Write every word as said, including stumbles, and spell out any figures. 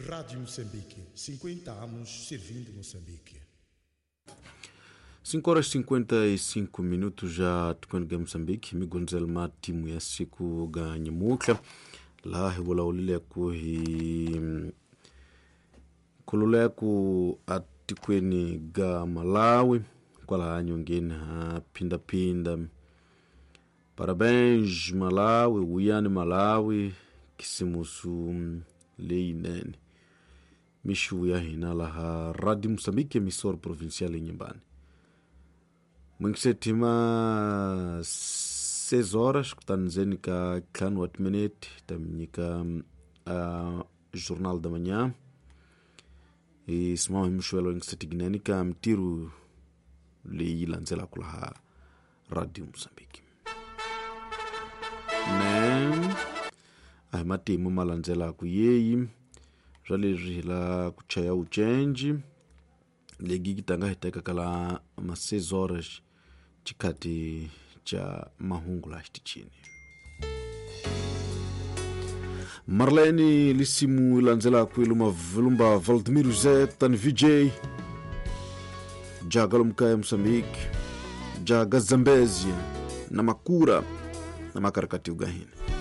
Rádio Moçambique, cinquenta anos servindo Moçambique. cinco horas e cinquenta e cinco minutos já tukwenda Moçambique. Migonzel ma timu ya siku ganyi mukla la hiwala ulile kuhi kulule ku atikweni ga Malawi kwa la nyongine pinda pinda. Parabéns Malawi, uyani Malawi kisimusu leinene mishu ya hinala ha Rádio Moçambique emissora provincial nyumbani. Mwengisetima seis horas kutanzeni ka clan wat minute tamnika uh, jornal da manhã e smao mshwelo ngisetignani ka mtiru li lanzela kula Rádio Moçambique. Nem ai matimu malanzela ku yeyi jale rila kuchaya uchenji legi kitanga hiteka kala ma seis horas chikati cha mahungula chini. Marlene lisimu lanzela ku iluma vulumba Valdemir José tan V J jagalum kaya Moçambique jaga Zambézia na Makura na makarakati ugahini.